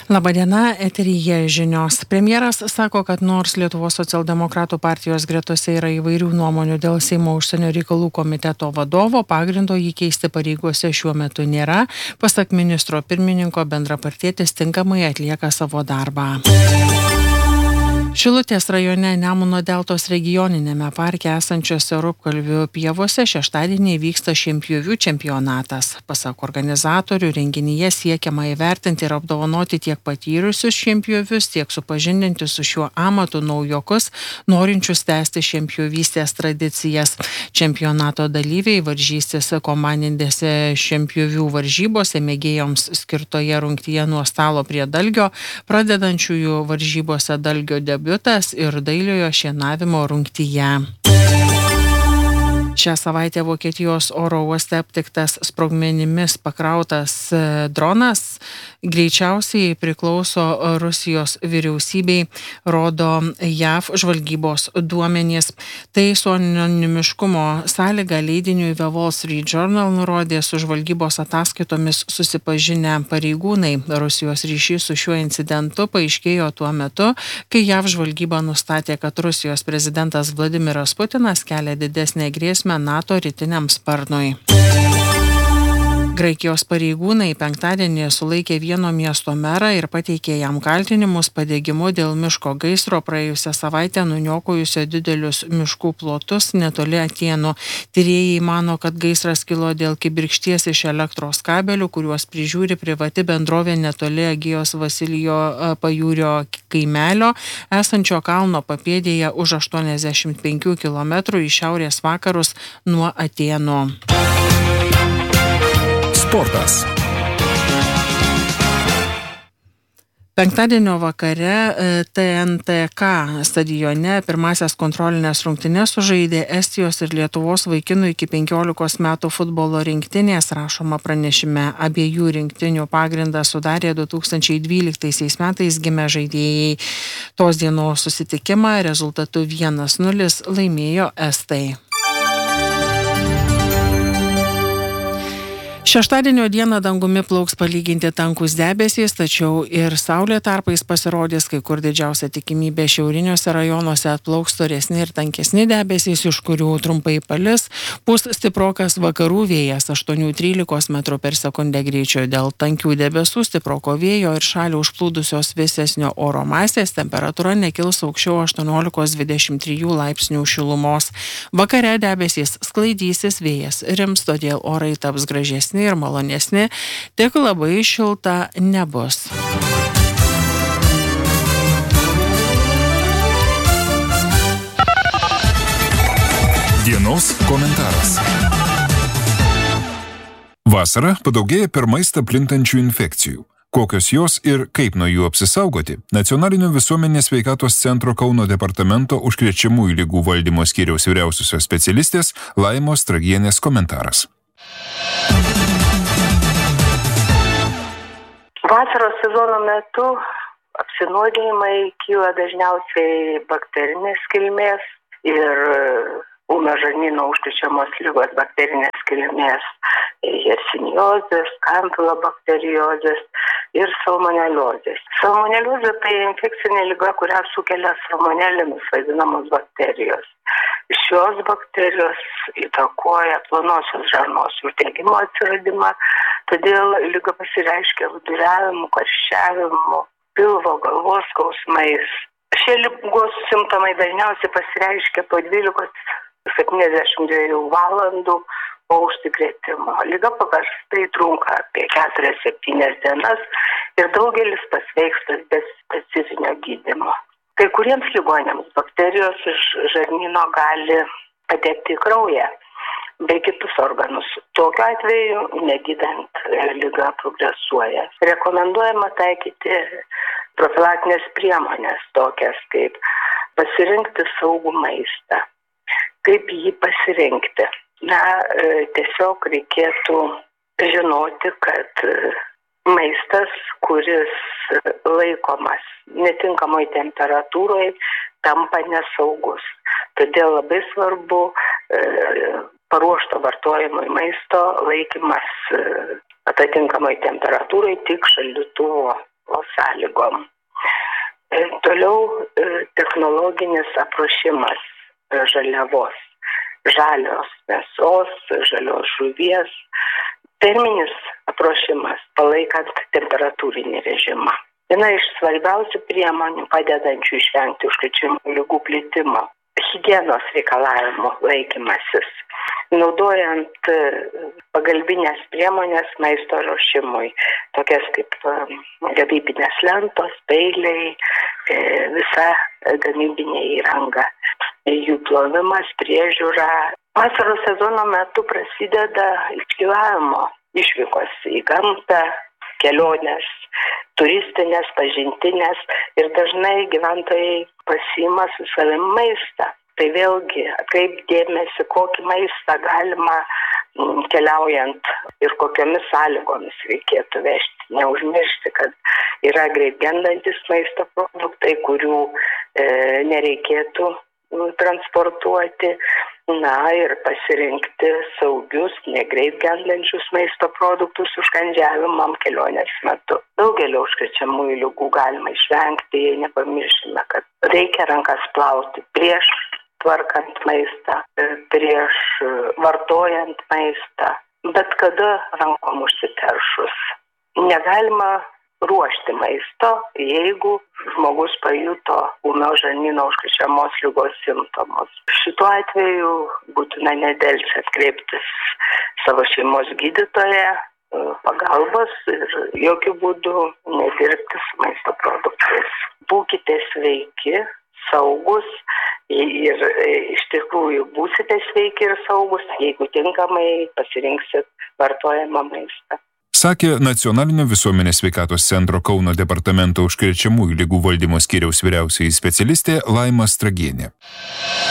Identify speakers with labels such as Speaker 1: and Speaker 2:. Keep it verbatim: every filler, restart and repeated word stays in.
Speaker 1: Labadiena, eteryje žinios. Premjeras sako, kad nors Lietuvos socialdemokratų partijos gretose yra įvairių nuomonių dėl Seimo užsienio reikalų komiteto vadovo, pagrindo jį keisti pareigose šiuo metu nėra. Pasak ministro pirmininko, bendrapartietis tinkamai atlieka savo darbą. Šilutės rajone Nemuno deltos regioninėme parke esančiose Rupkalvių pievose šeštadienį vyksta šienpjovių čempionatas. Pasak organizatorių, renginyje siekiama įvertinti ir apdovanoti tiek patyrusius šienpjovius, tiek supažindinti su šiuo amatu naujokus, norinčius tęsti šienpjovystės tradicijas. Čempionato dalyviai varžysis komandinėse šienpjovių varžybose mėgėjoms skirtoje rungtyje nuo stalo prie dalgio, pradedančiųjų varžybose dalgio debiutas ir dailiojo šienavimo rungtyje. Šią savaitę Vokietijos oro uoste aptiktas sprogmenimis pakrautas dronas greičiausiai priklauso Rusijos vyriausybei, rodo J A V žvalgybos duomenys. Tai su anonimiškumo sąlyga leidiniui The Wall Street Journal nurodė su žvalgybos ataskaitomis susipažinę pareigūnai. Rusijos ryšys su šiuo incidentu paaiškėjo tuo metu, kai J A V žvalgyba nustatė, kad Rusijos prezidentas Vladimiras Putinas kelia didesnę grėsmę NATO rytiniam sparnui. Graikijos pareigūnai penktadienį sulaikė vieno miesto merą ir pateikė jam kaltinimus padegimu dėl miško gaisro praėjusią savaitę nuniokojusio didelius miškų plotus netoli Atėnų. Tyrėjai mano, kad gaisras kilo dėl kibirkšties iš elektros kabelių, kuriuos prižiūri privati bendrovė netoli Agijos Vasilijo pajūrio kaimelio, esančio kalno papėdėje už aštuoniasdešimt penkių kilometrų į šiaurės vakarus nuo Atėnų.
Speaker 2: Sportas.
Speaker 1: Penktadienio vakare T N T K stadione pirmasias kontrolinės rungtynes sužaidė Estijos ir Lietuvos vaikinų iki penkiolikos metų futbolo rinktinės, rašoma pranešime. Abiejų rinktinių pagrindą sudarė du tūkstančiai dvyliktaisiais metais gimę žaidėjai. Tos dienos susitikimą rezultatu vienas nulis laimėjo estai. Šeštadienio dieną dangumi plauks palyginti tankus debesys, tačiau ir saulė tarpais pasirodys, kai kur didžiausia tikimybė šiauriniuose rajonuose atplauks storesni ir tankesni debesys, iš kurių trumpai palis, pūs stiprokas vakarų vėjas aštuoni trylika metrų per sekundę greičio. Dėl tankių debesų, stiproko vėjo ir šalį užplūdusios vėsesnio oro masės temperatūra nekils aukščiau aštuoniolika dvidešimt trijų laipsnių šilumos. Vakare debesys sklaidysis, vėjas rims, todėl orai taps gražesni ir malonesni, tik labai šilta nebus.
Speaker 2: Dienos komentaras. Vasarą padaugėja per maistą plintančių infekcijų. Kokios jos ir kaip nuo jų apsisaugoti? Nacionalinio visuomenės sveikatos centro Kauno departamento užkrečiamųjų ligų valdymo skyriaus vyriausiosios specialistės Laimos Tragienės komentaras.
Speaker 3: Vasaros sezono metu apsinuodijimai kyla dažniausiai bakterinės kilmės ir ūmio žarnyno užkrečiamos ligos bakterinės kilmės, jersiniozės, kampilobakteriozės ir salmoneliozės. Salmoneliozė tai infekcinė liga, kurią sukelia salmonelėmis vadinamos bakterijos. Šios bakterijos įtakoja plonosios žarnos uždegimo atsiradimą, todėl liga pasireiškia viduriavimu, karščiavimu, pilvo, galvos skausmais. Šie ligos simptomai dažniausiai pasireiškia po dvylikos septyniasdešimt dviejų valandų po užsikrėtimo. Liga paprastai trunka apie keturias septynias dienas ir daugelis pasveiksta be specifinio gydymo. Kai kuriems ligonėms bakterijos iš žarnyno gali patekti į kraują bei kitus organus. Tokiu atveju, negydant, liga progresuoja. Rekomenduojama taikyti profilaktinės priemonės, tokias kaip pasirinkti saugų maistą. Kaip jį pasirinkti? Na, tiesiog reikėtų žinoti, kad maistas, kuris laikomas netinkamoj temperatūroje, tampa nesaugus. Todėl labai svarbu e, paruošto vartojimui maisto laikymas e, atitinkamoj temperatūrai tik šaldytuvo sąlygom. Toliau technologinis apruošimas žaliavos, žalios mėsos, žalios žuvies, terminis apruošimas palaikant temperatūrinį režimą. Viena iš svarbiausių priemonių padedančių išvengti užkrečiamų ligų plitimo - higienos reikalavimų laikymasis, naudojant pagalbinės priemonės maisto ruošimui, tokias kaip gamybinės lentos, peiliai, visa gamybinė įranga, jų plovimas, priežiūra. Vasaros sezono metu prasideda iškeliavimo išvykos į gamtą, kelionės, turistinės, pažintinės ir dažnai gyventojai pasiima su savim maistą. Tai vėlgi atkreipti dėmesį, kokį maistą galima keliaujant ir kokiomis sąlygomis reikėtų vežti. Neužmiršti, kad yra greit gendantis maisto produktai, kurių e, nereikėtų transportuoti. Na ir pasirinkti saugius, negreit gendančius maisto produktus užkandžiavimam kelionės metu. Daugelio užkrečiamųjų ligų galima išvengti, jei nepamiršime, kad reikia rankas plauti prieš tvarkant maistą, prieš vartojant maistą, bet kada rankom užsiteršus. Negalima ruošti maisto, jeigu žmogus pajuto ūmios žarnyno užkrečiamos ligos simptomus. Šituo atveju būtina nedelsiant kreiptis savo šeimos gydytoją pagalbos ir jokių būdų nedirbti su maisto produktais. Būkite sveiki, saugus ir iš tikrųjų būsite sveiki ir saugus, jeigu tinkamai pasirinksit vartojamą maistą.
Speaker 2: Sakė Nacionalinio visuomenės sveikatos centro Kauno departamento užkrečiamųjų ligų valdymo skyriaus vyriausioji specialistė Laima Stragienė.